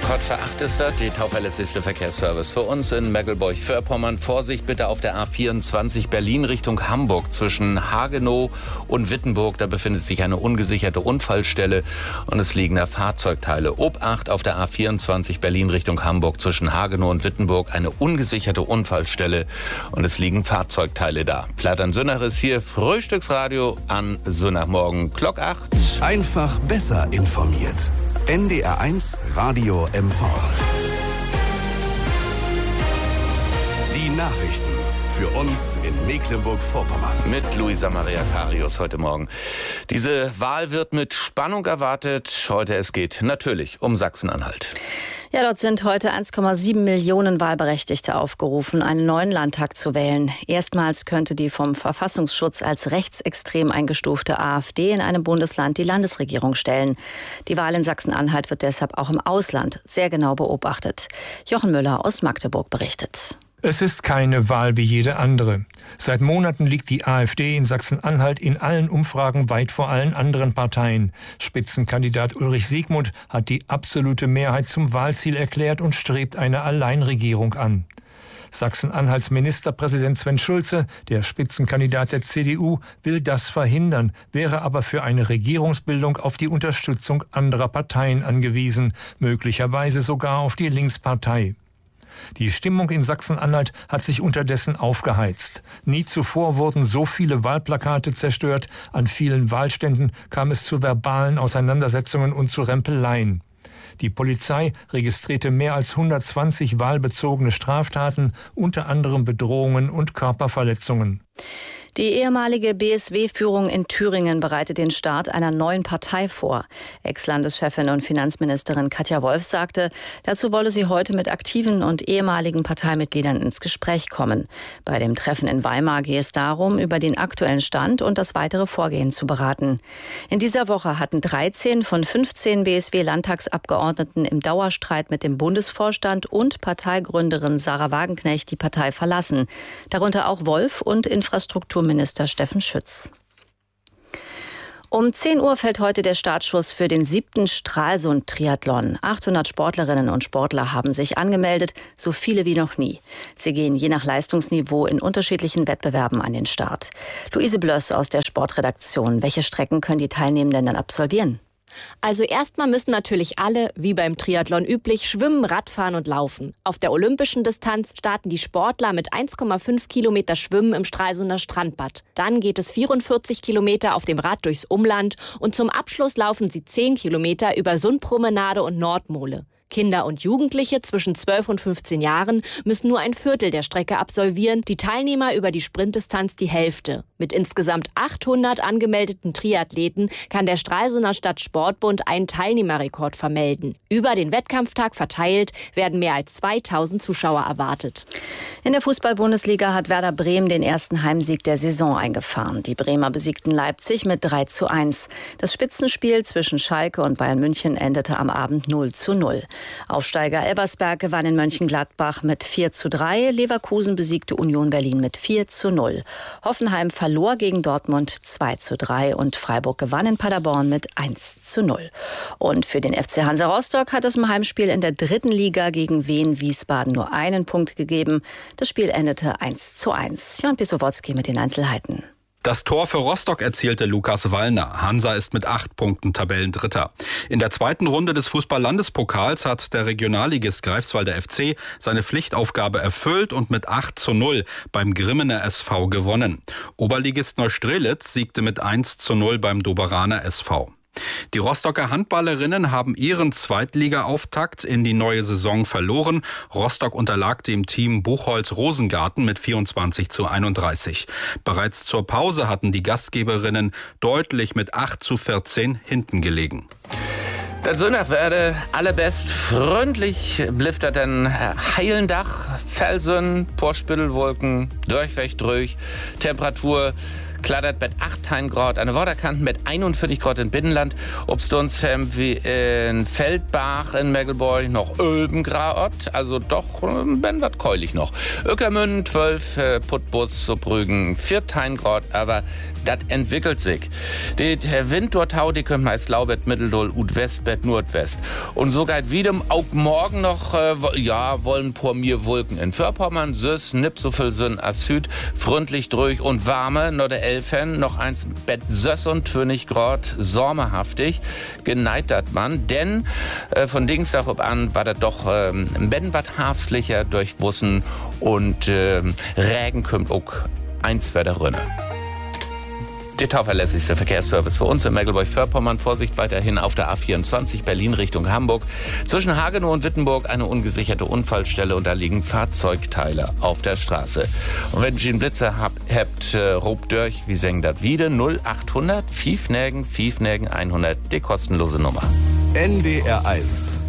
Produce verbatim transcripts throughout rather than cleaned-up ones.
Quart vor acht ist das, die zuverlässigste Verkehrsservice für uns in Mecklenburg-Vorpommern. Vorsicht bitte auf der A vierundzwanzig Berlin Richtung Hamburg zwischen Hagenow und Wittenburg. Da befindet sich eine ungesicherte Unfallstelle und es liegen da Fahrzeugteile. Obacht auf der A vierundzwanzig Berlin Richtung Hamburg zwischen Hagenow und Wittenburg eine ungesicherte Unfallstelle und es liegen Fahrzeugteile da. Plattern Sünnach ist hier, Frühstücksradio an Sünnachmorgen, Glock acht. Einfach besser informiert. N D R eins Radio M V. Die Nachrichten für uns in Mecklenburg-Vorpommern. Mit Luisa Maria Karius heute Morgen. Diese Wahl wird mit Spannung erwartet. Heute es geht natürlich um Sachsen-Anhalt. Ja, dort sind heute eins Komma sieben Millionen Wahlberechtigte aufgerufen, einen neuen Landtag zu wählen. Erstmals könnte die vom Verfassungsschutz als rechtsextrem eingestufte AfD in einem Bundesland die Landesregierung stellen. Die Wahl in Sachsen-Anhalt wird deshalb auch im Ausland sehr genau beobachtet. Jochen Müller aus Magdeburg berichtet. Es ist keine Wahl wie jede andere. Seit Monaten liegt die AfD in Sachsen-Anhalt in allen Umfragen weit vor allen anderen Parteien. Spitzenkandidat Ulrich Siegmund hat die absolute Mehrheit zum Wahlziel erklärt und strebt eine Alleinregierung an. Sachsen-Anhalts Ministerpräsident Sven Schulze, der Spitzenkandidat der C D U, will das verhindern, wäre aber für eine Regierungsbildung auf die Unterstützung anderer Parteien angewiesen, möglicherweise sogar auf die Linkspartei. Die Stimmung in Sachsen-Anhalt hat sich unterdessen aufgeheizt. Nie zuvor wurden so viele Wahlplakate zerstört. An vielen Wahlständen kam es zu verbalen Auseinandersetzungen und zu Rempeleien. Die Polizei registrierte mehr als hundertzwanzig wahlbezogene Straftaten, unter anderem Bedrohungen und Körperverletzungen. Die ehemalige B S W-Führung in Thüringen bereitet den Start einer neuen Partei vor. Ex-Landeschefin und Finanzministerin Katja Wolf sagte, dazu wolle sie heute mit aktiven und ehemaligen Parteimitgliedern ins Gespräch kommen. Bei dem Treffen in Weimar gehe es darum, über den aktuellen Stand und das weitere Vorgehen zu beraten. In dieser Woche hatten dreizehn von fünfzehn B S W-Landtagsabgeordneten im Dauerstreit mit dem Bundesvorstand und Parteigründerin Sarah Wagenknecht die Partei verlassen. Darunter auch Wolf und Infrastrukturminister Minister Steffen Schütz. Um zehn Uhr fällt heute der Startschuss für den siebten Stralsund-Triathlon. achthundert Sportlerinnen und Sportler haben sich angemeldet, so viele wie noch nie. Sie gehen je nach Leistungsniveau in unterschiedlichen Wettbewerben an den Start. Luise Blöss aus der Sportredaktion. Welche Strecken können die Teilnehmenden dann absolvieren? Also erstmal müssen natürlich alle, wie beim Triathlon üblich, schwimmen, Radfahren und laufen. Auf der olympischen Distanz starten die Sportler mit eins Komma fünf Kilometer Schwimmen im Stralsunder Strandbad. Dann geht es vierundvierzig Kilometer auf dem Rad durchs Umland und zum Abschluss laufen sie zehn Kilometer über Sundpromenade und Nordmole. Kinder und Jugendliche zwischen zwölf und fünfzehn Jahren müssen nur ein Viertel der Strecke absolvieren, die Teilnehmer über die Sprintdistanz die Hälfte. Mit insgesamt achthundert angemeldeten Triathleten kann der Stralsunder Stadtsportbund einen Teilnehmerrekord vermelden. Über den Wettkampftag verteilt werden mehr als zweitausend Zuschauer erwartet. In der Fußball-Bundesliga hat Werder Bremen den ersten Heimsieg der Saison eingefahren. Die Bremer besiegten Leipzig mit drei zu eins. Das Spitzenspiel zwischen Schalke und Bayern München endete am Abend null zu null. Aufsteiger Elversberg gewann in Mönchengladbach mit vier zu drei. Leverkusen besiegte Union Berlin mit vier zu null. Hoffenheim verlor gegen Dortmund zwei zu drei und Freiburg gewann in Paderborn mit eins zu null. Und für den F C Hansa Rostock hat es im Heimspiel in der dritten Liga gegen Wien Wiesbaden nur einen Punkt gegeben. Das Spiel endete eins zu eins. Jan Pisowotzki mit den Einzelheiten. Das Tor für Rostock erzielte Lukas Wallner. Hansa ist mit acht Punkten Tabellendritter. In der zweiten Runde des Fußball-Landespokals hat der Regionalligist Greifswalder F C seine Pflichtaufgabe erfüllt und mit acht zu null beim Grimmener S V gewonnen. Oberligist Neustrelitz siegte mit eins zu null beim Doberaner S V. Die Rostocker Handballerinnen haben ihren Zweitliga-Auftakt in die neue Saison verloren. Rostock unterlag dem Team Buchholz-Rosengarten mit vierundzwanzig zu einunddreißig. Bereits zur Pause hatten die Gastgeberinnen deutlich mit acht zu vierzehn hinten gelegen. Das Sünnach werde allerbest freundlich bliftert den heilen Dach, Felsen, Porspittelwolken, durchweg durch, Temperatur Kladdert mit achtzehn Grad an der Waterkante, mit einundvierzig Grad in Binnenland. Obst uns ähm, wie in Feldbach in Meggelburg noch elf Grad, also doch ähm, ben wat keulig noch. Öckermünden zwölf, äh, Putbus, so Brügen vierzehn Grad, aber das entwickelt sich. Der Wind dort haut, die kommt meist Laubet, Mitteldol, Ud Westbett, Nordwest. Und so geht wieder auch morgen noch, äh, ja, wollen por mir Wolken in Vorpommern, Süß, nip so viel Sinn als Süd, freundlich durch und warme, nur der Elfen, noch eins Bett Süß und zwanzig Grad, sormehaftig, geneitert man, denn äh, von Dienstag ob an war das doch ähm, ben wat hafslicher durch Bussen und äh, Regen kommt auch eins wieder rinne. Der tauverlässigste Verkehrsservice für uns in Mecklenburg-Vorpommern. Vorsicht weiterhin auf der A vierundzwanzig Berlin Richtung Hamburg. Zwischen Hagenow und Wittenburg eine ungesicherte Unfallstelle und da liegen Fahrzeugteile auf der Straße. Und wenn ihr einen Blitzer habt, habt äh, rupt durch, wie sengen das wieder? null achthundert, Fiefnägen, Fiefnägen hundert, die kostenlose Nummer. N D R eins.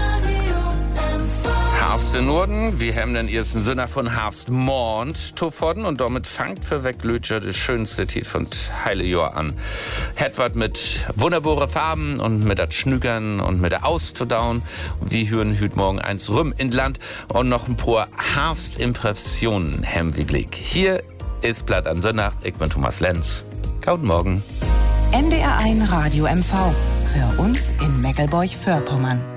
Harfst in Norden, wir haben den ersten Sünner von Harfst Mond Tofodden und damit fangt für Weglötscher das schönste Tiet von Heile Jahr an. Hetwart mit wunderbare Farben und mit das Schnükern und mit der Auszudauen. Wir hören hüt morgen eins Rüm in Land und noch ein paar Harfst-Impressionen haben wir Glick. Hier ist Blatt an Sonntag, ich bin Thomas Lenz. Guten Morgen. N D R eins Radio M V. Für uns in Meckelburg-Vorpommern.